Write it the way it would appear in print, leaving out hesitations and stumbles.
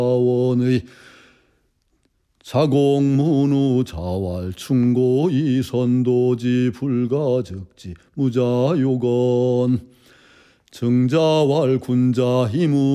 원의 자공문우 자왈 충고이 선도지 불가적지 무자요건 정자왈 군자 희무